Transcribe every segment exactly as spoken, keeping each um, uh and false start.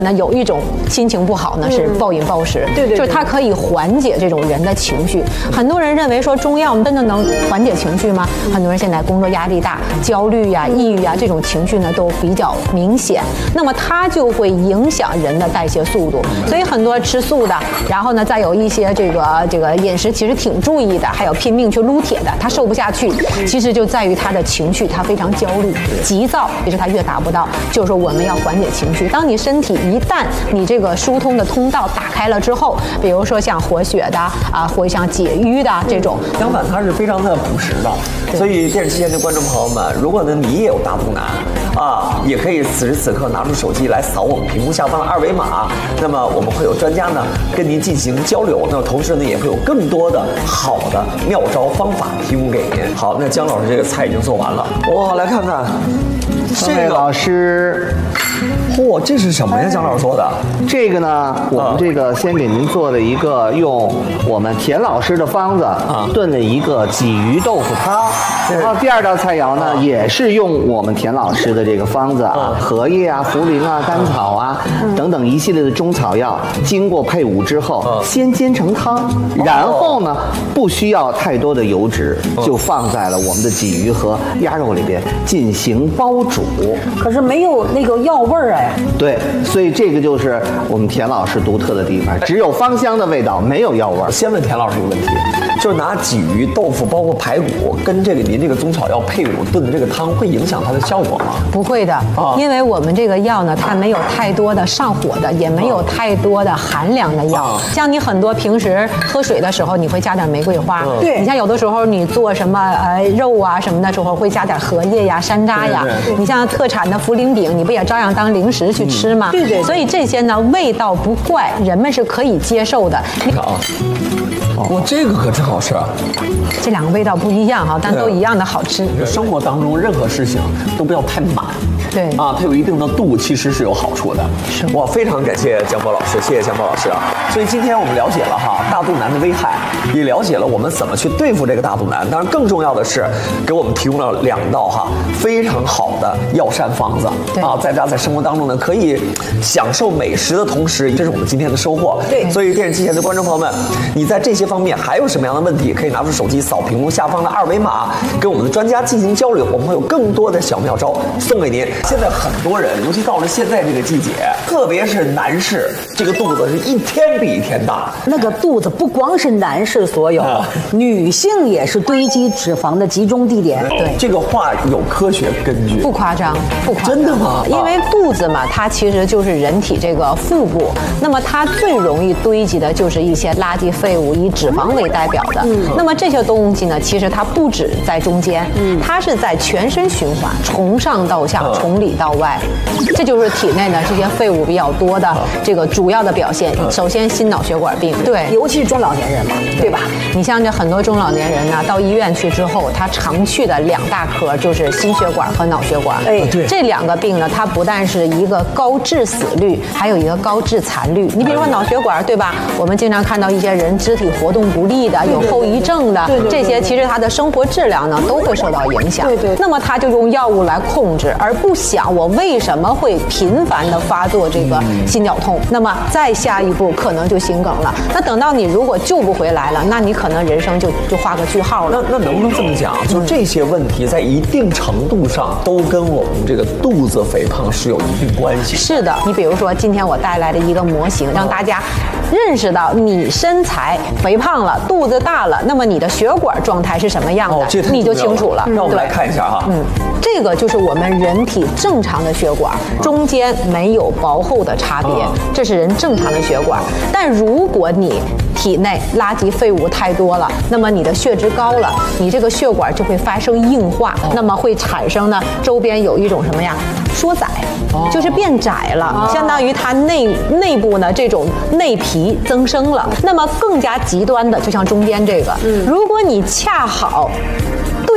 那有一种心情不好呢，是暴饮暴食， 对对， 就是它可以缓解这种人的情绪。很多人认为说中药真的能缓解情绪吗？很多人现在工作压力大、焦虑呀、抑郁呀这种情绪呢都比较明显，那么它就会影响人的代谢速度。所以很多吃素的，然后呢再有一些这个这个饮食其实挺注意的，还有拼命去撸铁的，他瘦不下去，其实就在于他的情绪，他非常焦虑、急躁，其实他越达不到。就是说我们要缓解情绪，当你身体一旦你这个疏通的通道打开了之后，比如说像活血的啊，或者像解瘀的这种， 相反它是非常的朴实的。所以电视机前的观众朋友们，如果呢你也有大肚腩啊，也可以此时此刻拿出手机来扫我们屏幕下方的二维码，那么我们会有专家呢跟您进行交流，那么同时呢也会有更多的好的妙招方法提供给您。好，那姜老师这个菜已经做完了，哇，来看看。 这位老师， 嚯、哦，这是什么呀？姜老师做的？ 这个呢，我们这个先给您做了一个用我们田老师的方子啊炖了一个鲫鱼豆腐汤。然后第二道菜肴呢，也是用我们田老师的这个方子啊，荷叶啊、茯苓啊、甘草啊等等一系列的中草药，经过配伍之后，先煎成汤，然后呢，不需要太多的油脂，就放在了我们的鲫鱼和鸭肉里边进行煲煮。 可是没有那个药味儿哎。 对，所以这个就是我们田老师独特的地方，只有芳香的味道，没有药味儿。 先问田老师一个问题，就是拿鲫鱼、豆腐，包括排骨，跟这个您这个中草药配伍炖的这个汤，会影响它的效果吗？ 不会的，啊、因为我们这个药呢，它没有太多的上火的，也没有太多的寒凉的药。啊、像你很多平时喝水的时候，你会加点玫瑰花。对、嗯，你像有的时候你做什么呃肉啊什么的时候，会加点荷叶呀、山楂呀。对对对，你像特产的茯苓饼，你不也照样当零食去吃吗？嗯、对, 对对。所以这些呢，味道不怪，人们是可以接受的。 你看啊。哇，这个可真好吃啊！ 这两个味道不一样哈，但都一样的好吃。 生活当中任何事情都不要太满， 对啊，它有一定的度，其实是有好处的。是哇，非常感谢姜波老师，谢谢姜波老师啊！所以今天我们了解了哈大肚腩的危害，也了解了我们怎么去对付这个大肚腩。当然，更重要的是给我们提供了两道哈非常好的药膳方子啊，大家在生活当中呢可以享受美食的同时，这是我们今天的收获。对，所以电视机前的观众朋友们，你在这些方面还有什么样的问题，可以拿出手机扫屏幕下方的二维码，跟我们的专家进行交流，我们会有更多的小妙招送给您。现在很多人，尤其到了现在这个季节，特别是男士，这个肚子是一天比一天大。 那个肚子不光是男士所有，啊、女性也是堆积脂肪的集中地点。 对，这个话有科学根据， 不夸张，不夸张。 真的吗？ 因为肚子嘛，它其实就是人体这个腹部，那么它最容易堆积的就是一些垃圾废物，以脂肪为代表的。嗯，那么这些东西呢，其实它不止在中间，嗯，它是在全身循环，从上到下，从里到外，这就是体内呢这些废物比较多的这个主要的表现。首先，心脑血管病，对， 尤其是中老年人嘛，对吧？ 你像这很多中老年人呢，到医院去之后，他常去的两大科就是心血管和脑血管。哎，对，这两个病呢，它不但是一个高致死率，还有一个高致残率。你比如说脑血管，对吧？我们经常看到一些人肢体活动不利的，有后遗症的，这些其实他的生活质量呢都会受到影响。对对。那么他就用药物来控制，而不想我为什么会频繁的发作这个心绞痛。那么再下一步可能就心梗了。那等到你如果救不回来了，那你可能人生就就画个句号了。 那那能不能这么讲？就这些问题在一定程度上都跟我们这个肚子肥胖是有一定关系。 是的，你比如说今天我带来的一个模型，让大家认识到你身材肥胖了，肚子大了，那么你的血管状态是什么样的，哦、你就清楚了。 让我们来看一下哈。 嗯，这个就是我们人体正常的血管，中间没有薄厚的差别，这是人正常的血管。但如果你体内垃圾废物太多了，那么你的血脂高了，你这个血管就会发生硬化，那么会产生呢周边有一种什么呀缩窄，就是变窄了，相当于它内内部呢这种内皮增生了。那么更加极端的，就像中间这个，如果你恰好对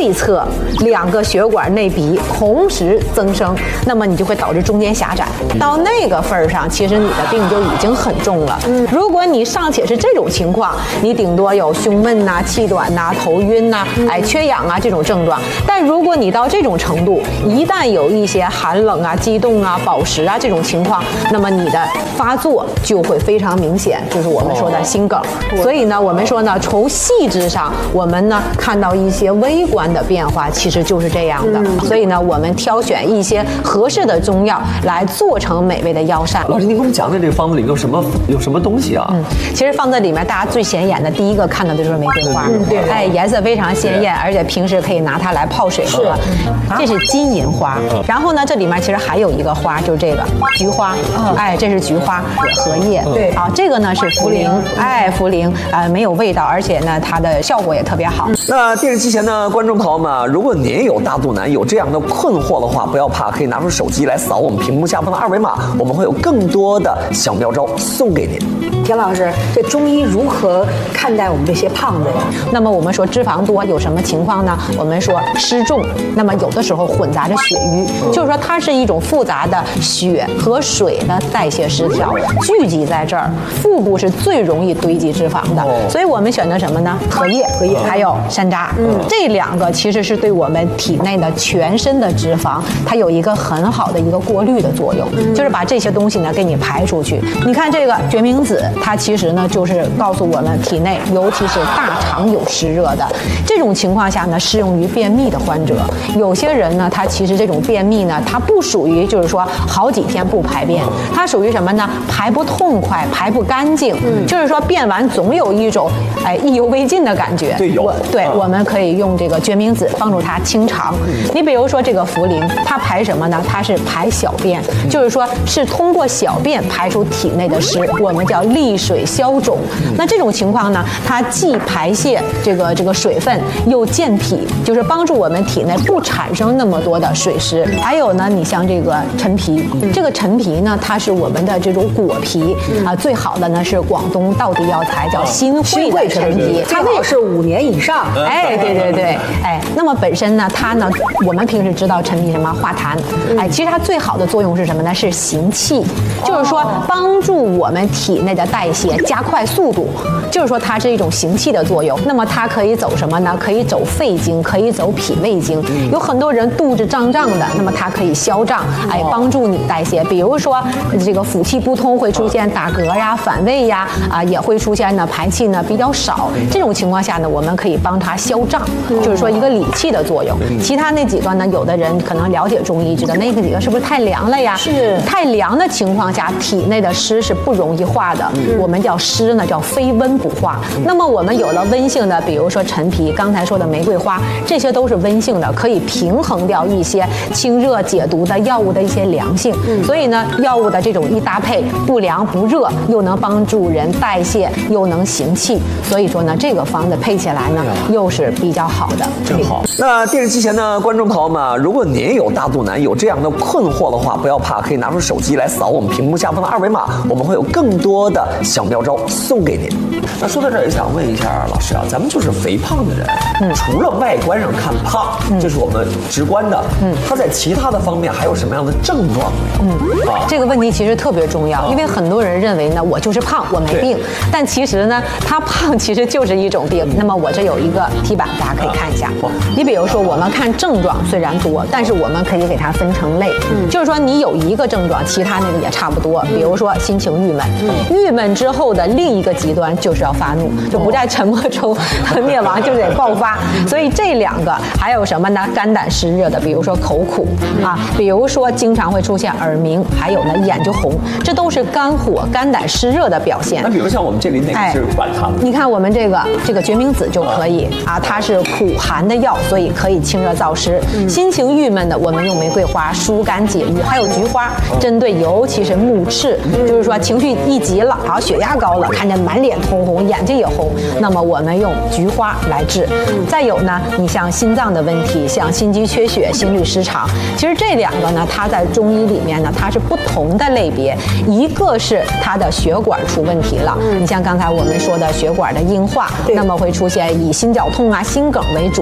对侧两个血管内壁同时增生，那么你就会导致中间狭窄。到那个份儿上，其实你的病就已经很重了。嗯，如果你尚且是这种情况，你顶多有胸闷呐、气短呐、头晕呐、哎缺氧啊这种症状。但如果你到这种程度，一旦有一些寒冷啊、激动啊、饱食啊这种情况，那么你的发作就会非常明显，就是我们说的心梗。所以呢，我们说呢，从细致上，我们呢看到一些微观的变化，其实就是这样的。所以呢，我们挑选一些合适的中药来做成美味的药膳。 老师，您给我们讲讲这个方子里面有什么有什么东西啊？ 嗯，其实方子里面大家最显眼的，第一个看到的就是玫瑰花， 嗯对哎，颜色非常鲜艳，而且平时可以拿它来泡水喝。这是金银花，然后呢，这里面其实还有一个花，就是这个菊花，哎，这是菊花荷叶， 对啊，这个呢是茯苓，哎，茯苓啊，没有味道，而且呢它的效果也特别好。 那电视机前的观众朋友们，如果您有大肚腩，有这样的困惑的话，不要怕，可以拿出手机来扫我们屏幕下方的二维码，我们会有更多的小妙招送给您。 田老师，这中医如何看待我们这些胖子呀？ 那么我们说脂肪多有什么情况呢？我们说湿重，那么有的时候混杂着血瘀，就是说它是一种复杂的血和水的代谢失调，聚集在这儿，腹部是最容易堆积脂肪的，所以我们选择什么呢？荷叶，荷叶还有山楂，嗯，这两个其实是对我们体内的全身的脂肪，它有一个很好的一个过滤的作用，就是把这些东西呢给你排出去。你看这个决明子，它其实呢就是告诉我们体内，尤其是大肠有湿热的这种情况下呢，适用于便秘的患者。有些人呢，他其实这种便秘呢，它不属于就是说好几天不排便，它属于什么呢？排不痛快，排不干净，嗯，就是说便完总有一种哎意犹未尽的感觉。 对，有。 我对，我们可以用这个决明子帮助它清肠。你比如说这个茯苓，它排什么呢？它是排小便，就是说是通过小便排出体内的湿，我们叫利水消肿。那这种情况呢，它既排泄这个这个水分，又健脾，就是帮助我们体内不产生那么多的水湿。还有呢，你像这个陈皮，这个陈皮呢，它是我们的这种果皮啊，最好的呢是广东道地药材叫新会的陈皮， 最好是五年以上。 哎，对对对，哎，那么本身呢，它呢，我们平时知道陈皮什么化痰，哎，其实它最好的作用是什么呢？是行气，就是说帮助我们体内的代谢加快速度，就是说它是一种行气的作用。那么它可以走什么呢？可以走肺经，可以走脾胃经。有很多人肚子胀胀的，那么它可以消胀，哎，帮助你代谢。比如说这个腑气不通，会出现打嗝呀、反胃呀，啊，也会出现呢排气呢比较少。这种情况下呢，我们可以帮它消胀，就是说一个理气的作用。其他那几个呢，有的人可能了解中医，知道那个几个是不是太凉了呀？ 是太凉的情况下，体内的湿是不容易化的。我们叫湿呢，叫非温不化。那么我们有了温性的，比如说陈皮，刚才说的玫瑰花，这些都是温性的，可以平衡掉一些清热解毒的药物的一些凉性。所以呢，药物的这种一搭配，不凉不热，又能帮助人代谢，又能行气。所以说呢，这个方子配起来呢，又是比较好的。 真好。那电视机前的观众朋友们，如果您有大肚腩，有这样的困惑的话，不要怕，可以拿出手机来扫我们屏幕下方的二维码，我们会有更多的小妙招送给您。那说到这儿，也想问一下老师啊，咱们就是肥胖的人，嗯，除了外观上看胖，嗯，这是我们直观的，嗯，他在其他的方面还有什么样的症状没有？嗯啊， 这个问题其实特别重要，因为很多人认为呢，我就是胖，我没病，但其实呢，他胖其实就是一种病。那么我这有一个题板，大家可以看一下。你比如说，我们看症状虽然多，但是我们可以给它分成类，嗯，就是说你有一个症状，其他那个也差不多。比如说心情郁闷，郁闷之后的另一个极端就是要发怒，就不在沉默中灭亡，就得爆发。所以这两个还有什么呢？肝胆湿热的，比如说口苦啊，比如说经常会出现耳鸣，还有呢眼就红，这都是肝火、肝胆湿热的表现。 那比如像我们这里哪个是管它的？ 你看我们这个这个决明子就可以啊，它是苦寒的药，所以可以清热燥湿。心情郁闷的，我们用玫瑰花疏肝解郁，还有菊花，针对尤其是目赤，就是说情绪一急了，好血压高了，看见满脸通红，眼睛也红，那么我们用菊花来治。再有呢，你像心脏的问题，像心肌缺血、心律失常，其实这两个呢，它在中医里面呢，它是不同的类别，一个是它的血管出问题了，你像刚才我们说的血管的硬化，那么会出现以心绞痛啊、心梗为主；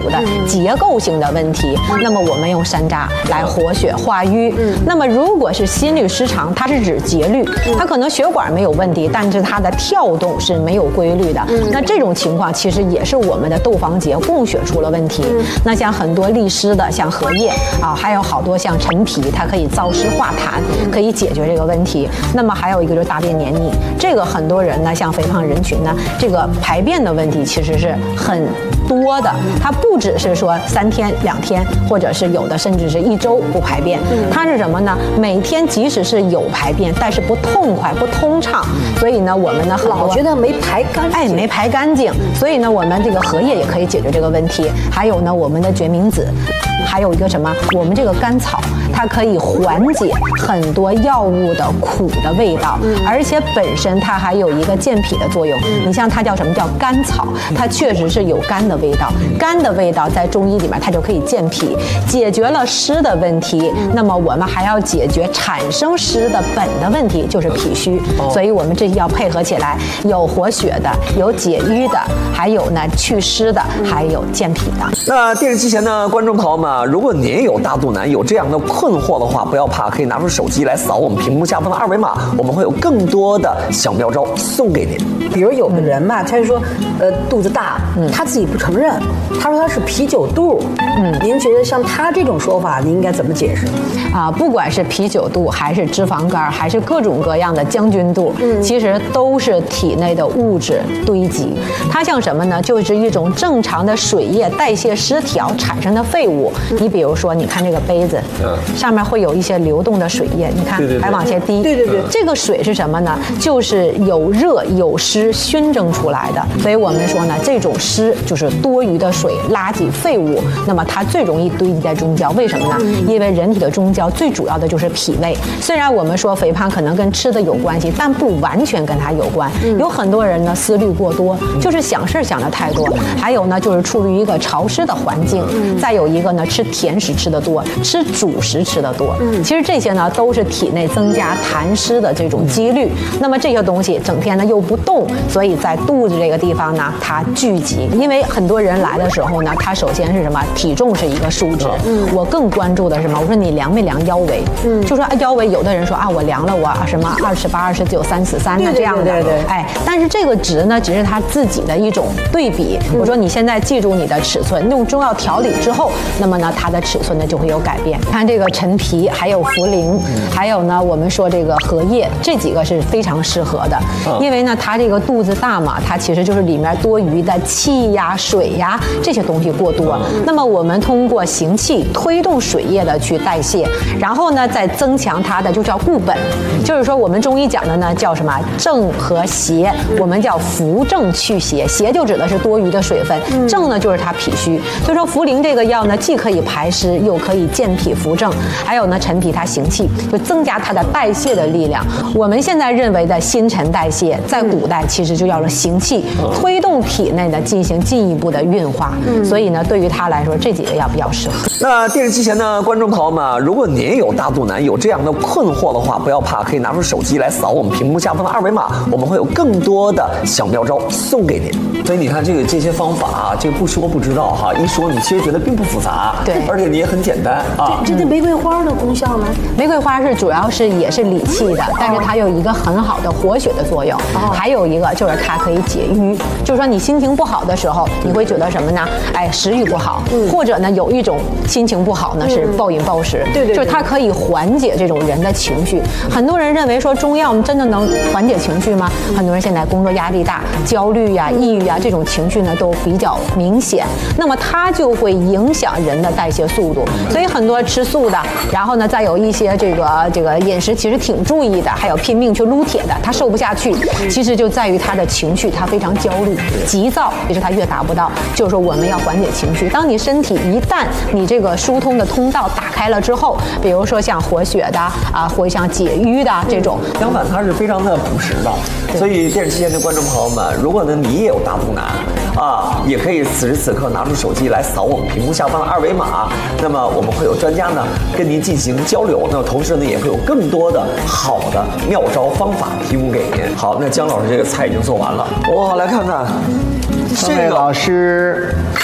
的结构性的问题，那么我们用山楂来活血化瘀。那么如果是心律失常，它是指节律，它可能血管没有问题，但是它的跳动是没有规律的。那这种情况其实也是我们的窦房结供血出了问题。那像很多利湿的，像荷叶啊，还有好多像陈皮，它可以燥湿化痰，可以解决这个问题。那么还有一个就是大便黏腻，这个很多人呢，像肥胖人群呢，这个排便的问题其实是很多的，它不只是说三天两天，或者是有的甚至是一周不排便，它是什么呢？每天即使是有排便，但是不痛快不通畅，所以呢，我们呢老觉得没排干净， 哎，没排干净，所以呢，我们这个荷叶也可以解决这个问题。还有呢，我们的决明子，还有一个什么？我们这个甘草，它可以缓解很多药物的苦的味道，而且本身它还有一个健脾的作用。你像它叫什么叫甘草，它确实是有甘的味道，甘的味道在中医里面它就可以健脾，解决了湿的问题。那么我们还要解决产生湿的本的问题，就是脾虚。所以我们这要配合起来，有活血的，有解瘀的，还有呢祛湿的，还有健脾的。 那电视机前的观众朋友们，如果您有大肚腩，有这样的困惑的话，不要怕，可以拿出手机来扫我们屏幕下方的二维码，我们会有更多的小妙招送给您。 比如有的人嘛，他就说，呃，肚子大，他自己不承认，他说他是啤酒肚。嗯，您觉得像他这种说法，您应该怎么解释？ 啊，不管是啤酒肚，还是脂肪肝，还是各种各样的将军肚，嗯，其实都是体内的物质堆积。它像什么呢？就是一种正常的水液代谢失调产生的废物。你比如说，你看这个杯子，嗯，上面会有一些流动的水液，你看还往下滴。 对对对， 这个水是什么呢？就是有热有湿熏蒸出来的。所以我们说呢，这种湿就是多余的水、垃圾、废物。那么它最容易堆积在中焦，为什么呢？因为人体的中焦最主要的就是脾胃。虽然我们说肥胖可能跟吃的有关系，但不完全跟它有关。有很多人呢思虑过多，就是想事想的太多。还有呢，就是处于一个潮湿的环境。再有一个呢，吃甜食吃的多，吃主食吃的多。其实这些呢都是体内增加痰湿的这种几率。那么这些东西整天呢又不动，所以在肚子这个地方呢它聚集。因为很多人来的时候呢，他首先是什么？体重是一个数值。嗯，我更关注的是什么？我说你量没量腰围？嗯，就说啊腰围，有的人说啊我量了我什么二十八、二十九、三十三的这样的。 对对对。 哎，但是这个值呢，只是他自己的一种对比。我说你现在记住你的尺寸，用中药调理之后，那么呢它的尺寸呢就会有改变。看这个陈皮，还有茯苓，还有呢我们说这个荷叶，这几个是非常适合的。因为呢它这个肚子大嘛，它其实就是里面多余的气呀、水呀这些东西过多。那么我们通过行气推动水液的去代谢，然后呢再增强它的就叫固本，就是说我们中医讲的呢叫什么正和邪，我们叫扶正祛邪。邪就指的是多余的水分，正呢就是它脾虚。所以说茯苓这个药呢，既可以排湿，又可以健脾扶正。还有呢陈皮它行气，就增加它的代谢的力量。我们现在认为的新陈代谢，在古代其实就叫做行气，推动体内的进行进一步的运化。所以呢，对于它来说，这几个药比较适合。 那电视机前的观众朋友们，如果您有大肚腩，有这样的困惑的话，不要怕，可以拿出手机来扫我们屏幕下方的二维码，我们会有更多的小妙招送给您。所以你看这个这些方法啊，这个不说不知道哈，一说你其实觉得并不复杂， 对， 而且你也很简单啊。 这这玫瑰花的功效呢？ 玫瑰花是主要是也是理气的，但是它有一个很好的活血的作用。还有一个就是它可以解郁，就是说你心情不好的时候，你会觉得什么呢？哎，食欲不好，或者呢有一种心情不好呢是暴饮暴食， 对对， 就是它可以缓解这种人的情绪。很多人认为说中药真的能缓解情绪吗？很多人现在工作压力大，焦虑呀、抑郁呀这种情绪呢都比较明显，那么它就会影响人的代谢速度。所以很多吃素的，然后呢再有一些这个这个饮食其实挺注意的，还有拼命去撸铁的，他瘦不下去，其实就在于他的情绪，他非常焦虑、急躁，其实他越达不到。就是说我们要缓解情绪。当你身体一旦你这个疏通的通道打开了之后，比如说像活血的啊，或者像解郁的这种， 相反它是非常的朴实的。所以电视机前的观众朋友们，如果呢你也有大肚腩啊，也可以此时此刻拿出手机来扫我们屏幕下方的二维码，那么我们会有专家呢跟您进行交流，那么同时呢也会有更多的好的妙招方法提供给您。好，那姜老师这个菜已经做完了，哇，来看看这个老师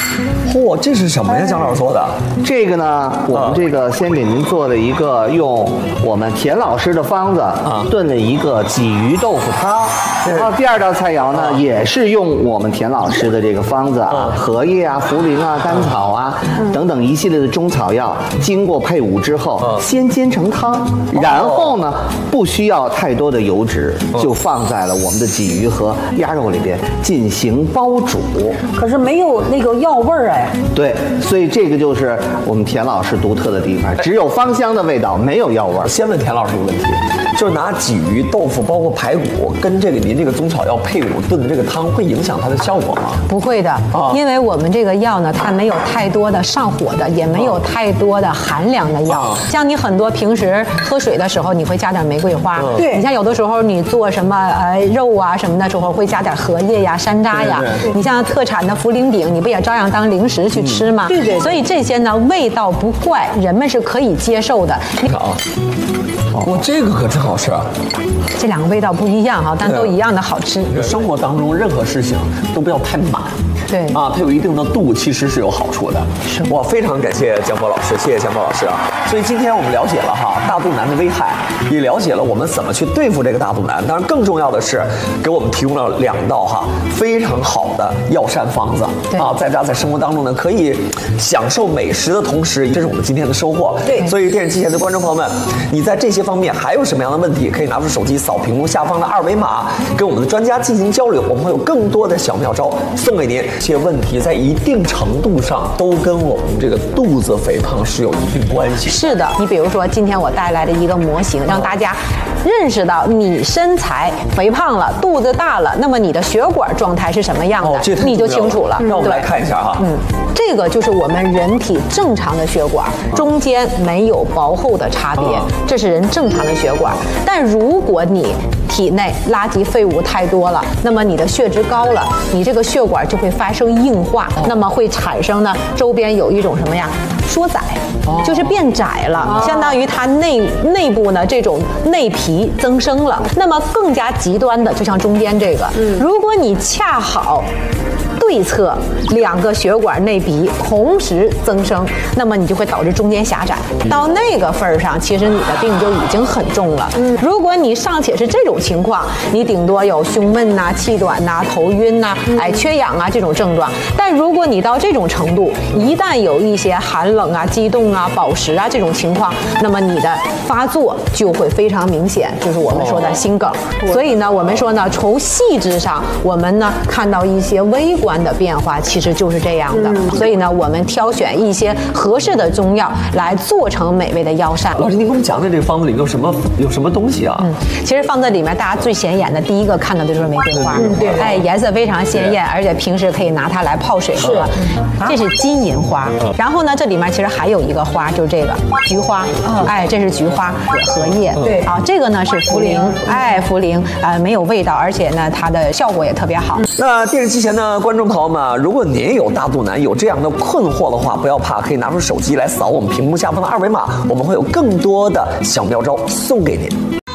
嚯，这是什么呀？姜老师做的？ 这个呢，我们这个先给您做了一个用我们田老师的方子啊炖了一个鲫鱼豆腐汤。然后第二道菜肴呢，也是用我们田老师的这个方子啊，荷叶啊、茯苓啊、甘草啊等等一系列的中草药，经过配伍之后，先煎成汤，然后呢，不需要太多的油脂，就放在了我们的鲫鱼和鸭肉里边进行煲煮。 可是没有那个药味儿哎。 对，所以这个就是我们田老师独特的地方，只有芳香的味道，没有药味儿。 先问田老师一个问题，就是拿鲫鱼、豆腐，包括排骨，跟这个您这个中草药配伍炖的这个汤，会影响它的效果吗？ 不会的，啊、因为我们这个药呢，它没有太多的上火的，也没有太多的寒凉的药。啊、像你很多平时喝水的时候，你会加点玫瑰花。嗯、对，你像有的时候你做什么呃肉啊什么的时候，会加点荷叶呀、山楂呀。对对对，你像特产的茯苓饼，你不也照样当零食去吃吗？嗯、对对。所以这些呢，味道不怪，人们是可以接受的。 你看啊。哇，这个可真好吃啊！ 这两个味道不一样哈，但都一样的好吃。 生活当中任何事情都不要太满， 对啊，它有一定的度，其实是有好处的。是哇，非常感谢姜波老师，谢谢姜波老师啊！所以今天我们了解了哈大肚腩的危害，也了解了我们怎么去对付这个大肚腩。当然，更重要的是给我们提供了两道哈非常好的药膳方子啊，大家在生活当中呢可以享受美食的同时，这是我们今天的收获。对，所以电视机前的观众朋友们，你在这些方面还有什么样的问题，可以拿出手机扫屏幕下方的二维码，跟我们的专家进行交流，我们会有更多的小妙招送给您。这些问题在一定程度上都跟我们这个肚子肥胖是有一定关系。 是的，你比如说今天我带来的一个模型，让大家认识到你身材肥胖了，肚子大了，那么你的血管状态是什么样的，哦、你就清楚了。 让我们来看一下哈， 嗯，这个就是我们人体正常的血管，中间没有薄厚的差别，嗯、这是人正常的血管。但如果你体内垃圾废物太多了，那么你的血脂高了，你这个血管就会发生硬化，那么会产生呢周边有一种什么呀缩窄，就是变窄了，相当于它内内部呢这种内皮增生了。那么更加极端的，就像中间这个，如果你恰好对侧两个血管内壁同时增生，那么你就会导致中间狭窄，到那个份儿上，其实你的病就已经很重了。嗯，如果你尚且是这种情况，你顶多有胸闷呐、气短呐、头晕呐、哎缺氧啊这种症状。但如果你到这种程度，一旦有一些寒冷啊、激动啊、饱食啊这种情况，那么你的发作就会非常明显，就是我们说的心梗。所以呢，我们说呢，从细致上，我们呢看到一些微观的变化，其实就是这样的。嗯、所以呢，我们挑选一些合适的中药来做成美味的药膳。 老师，您给我们讲讲这个方子里有什么有什么东西啊？ 嗯，其实方子里面大家最显眼的，第一个看到的就是玫瑰花，嗯，对，哎，颜色非常鲜艳，而且平时可以拿它来泡水喝。这是金银花，然后呢，这里面其实还有一个花，就是这个菊花，哎，这是菊花，荷叶，对，啊，这个呢是茯苓，哎，茯苓，啊，没有味道，而且呢，它的效果也特别好。 那电视机前的观众朋友们，如果您有大肚腩，有这样的困惑的话，不要怕，可以拿出手机来扫我们屏幕下方的二维码，我们会有更多的小妙招送给您。